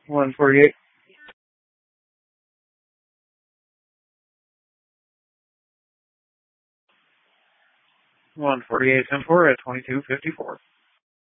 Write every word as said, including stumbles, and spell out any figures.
one forty-eight. one forty-eight ten four at twenty-two fifty-four.